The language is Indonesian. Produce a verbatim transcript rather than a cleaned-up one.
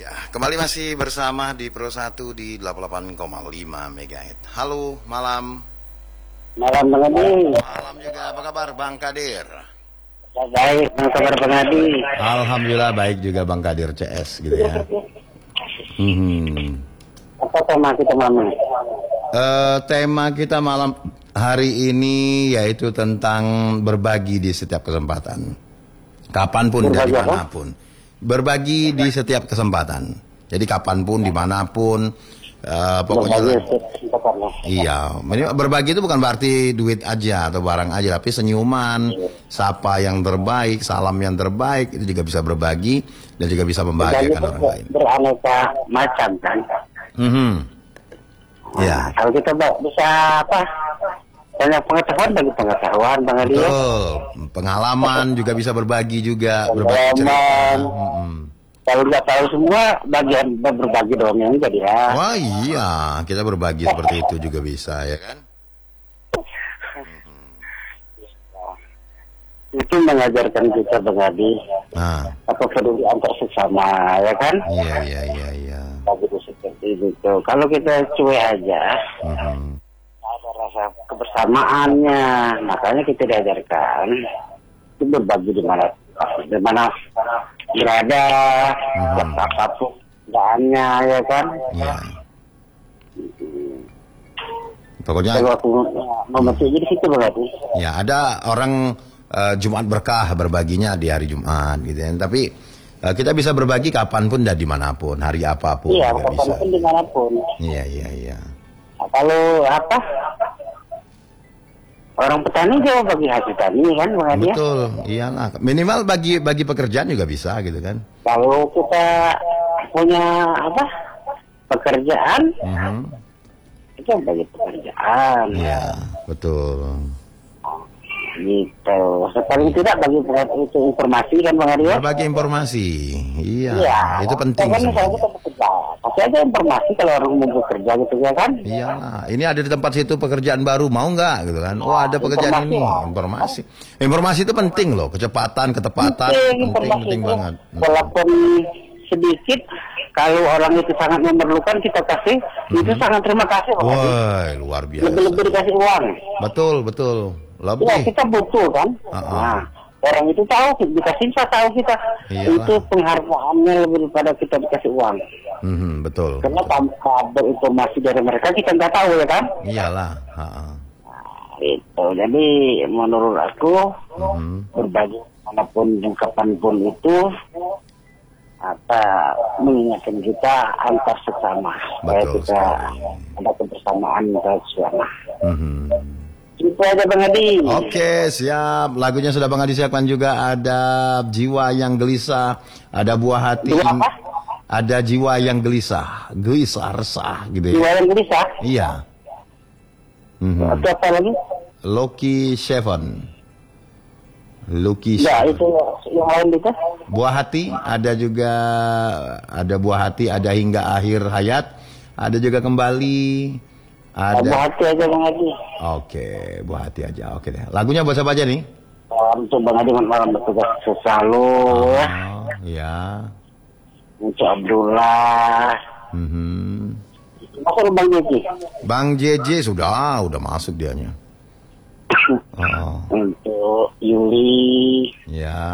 Ya, kembali masih bersama di Pro satu di delapan puluh delapan koma lima megahertz. Halo, malam. Malam Bang Adi. Malam juga, apa kabar Bang Kadir? Ya, baik, apa kabar Bang Adi? Alhamdulillah baik juga Bang Kadir C S gitu ya. Hmm. Apa tema kita malam ini? Uh, tema kita malam hari ini yaitu tentang berbagi di setiap kesempatan. Kapanpun dan Berbagi apa? dimanapun. Berbagi di setiap kesempatan. Jadi kapanpun, dimanapun, uh, pokoknya. Berbagi kesempatan, ya. Iya, minimal berbagi itu bukan berarti duit aja atau barang aja, tapi senyuman, sapa yang terbaik, salam yang terbaik itu juga bisa berbagi dan juga bisa membahagiakan Berbagi orang itu lain. beraneka macam kan. Mhm. Nah, Ya. kalau kita ba- bisa apa? Banyak pengetahuan bagi pengetahuan Bang Adi. Ya. Betul. Pengalaman juga bisa berbagi juga, berbagi cerita. Pengalaman. Mhm. Kalau nggak tahu semua bagian berbagi dong yang jadi ya. Wah iya, kita berbagi seperti itu juga bisa ya kan? Itu mengajarkan kita Bang Adi Nah, apa peduli antar sesama ya kan. iya iya iya iya. Begitu seperti itu. Kalau kita cuek aja, Mhm. ada rasa kebersamaannya. Makanya kita diajarkan itu berbagi di mana, di mana berada, Mhm. apapun keadaannya ya kan. Iya. Pokoknya Kalau aku memetik di situ berarti. ya ada orang eh, Jumat berkah berbaginya di hari Jumat gitu ya. Tapi eh, kita bisa berbagi kapanpun dan dimanapun, hari apapun Iya, juga bisa. kapanpun dimanapun. Iya iya iya. Nah, kalau apa? Orang petani jauh bagi hasil tani kan, Bang Adi ya. Betul, iyalah. Minimal bagi bagi pekerjaan juga bisa gitu kan. Kalau kita punya apa? Pekerjaan, Mhm. itu bagi pekerjaan. Iya, betul. Gitu. Paling tidak bagi itu informasi kan Bang Adi ya. Berbagi informasi. Iya, Iya. itu penting Kan misalnya sebenarnya. kita bekerja, kasih aja informasi kalau orang mau bekerja gitu ya kan. Iyalah, ini ada di tempat situ pekerjaan baru, mau nggak gitu kan? Oh ada pekerjaan Informasi ini, lah. informasi. Informasi itu penting loh, kecepatan, ketepatan, Penting, penting, informasi penting itu. banget. Walaupun sedikit, kalau orang itu sangat memerlukan kita kasih, itu sangat terima kasih Bang Adi. Wah, luar biasa. Lebih-lebih dikasih uang. Betul, betul. Ya Lebih. kita butuh kan. Uh-uh. Nah, orang itu tahu dikasih kita tahu kita. Iyalah. Itu penghargaannya lebih daripada kita dikasih uang. Mhm, betul. Karena tanpa ada informasi dari mereka kita nggak tahu ya kan. Iyalah. Ha-ha. Itu jadi menurut aku Mhm. berbagi manapun dan kapanpun itu apa mengingatkan kita antar sesama supaya Betul kita sekali. ada kebersamaan antar sesama. Mhm. Itu aja Bang Adi. Oke, siap. Lagunya sudah Bang Adi siapkan juga. Ada Jiwa yang Gelisah, ada Buah Hati, Jiwa apa? ada Jiwa yang Gelisah, gelisah resah gitu Jiwa ya. yang gelisah. Iya. Mhm. Atau apa lagi? Loki Seven. Loki Ya Seven. itu yang lain itu. Buah Hati, ada juga ada Buah Hati, ada Hingga Akhir Hayat, ada juga Kembali, Ada ada. hati aja Bang Adi. Oke, Buah Hati aja. Oke deh. Lagunya buat siapa aja nih? Untuk Bang Adi malam bertugas selalu. Oh, ya. Untuk Abdullah. Mhm. Masuk Bang Jeki. Bang J J sudah, udah masuk dianya. Oh, Untuk Yuli. ya.